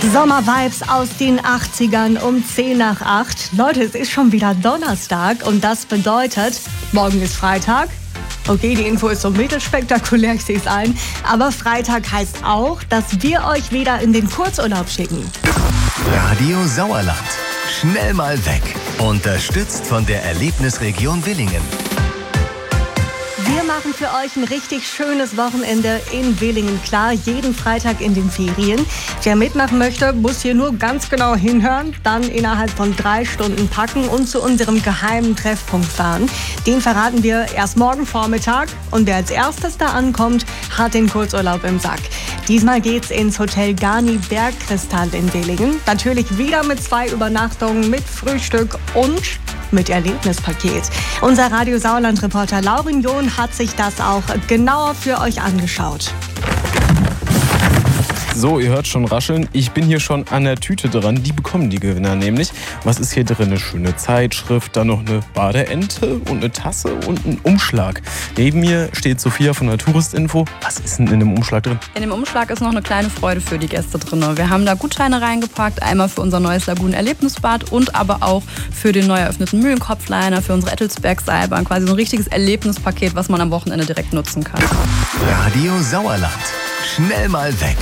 Sommervibes aus den 80ern um 10 nach 8. Leute, es ist schon wieder Donnerstag und das bedeutet, morgen ist Freitag. Okay, die Info ist so mittelspektakulär, ich sehe es ein. Aber Freitag heißt auch, dass wir euch wieder in den Kurzurlaub schicken. Radio Sauerland. Schnell mal weg. Unterstützt von der Erlebnisregion Villingen. Wir machen für euch ein richtig schönes Wochenende in Villingen klar, jeden Freitag in den Ferien. Wer mitmachen möchte, muss hier nur ganz genau hinhören, dann innerhalb von 3 Stunden packen und zu unserem geheimen Treffpunkt fahren. Den verraten wir erst morgen Vormittag und wer als erstes da ankommt, hat den Kurzurlaub im Sack. Diesmal geht's ins Hotel Garni Bergkristall in Villingen. Natürlich wieder mit 2 Übernachtungen, mit Frühstück und mit Erlebnispaket. Unser Radio Sauerland-Reporter Laurin John hat sich das auch genauer für euch angeschaut. So, ihr hört schon rascheln. Ich bin hier schon an der Tüte dran. Die bekommen die Gewinner nämlich. Was ist hier drin? Eine schöne Zeitschrift, dann noch eine Badeente und eine Tasse und ein Umschlag. Neben mir steht Sophia von der Touristinfo. Was ist denn in dem Umschlag drin? In dem Umschlag ist noch eine kleine Freude für die Gäste drin. Wir haben da Gutscheine reingepackt, einmal für unser neues Lagunen-Erlebnisbad und aber auch für den neu eröffneten Mühlenkopfliner, für unsere Ettelsberg-Seilbahn. Quasi so ein richtiges Erlebnispaket, was man am Wochenende direkt nutzen kann. Radio Sauerland. Schnell mal weg.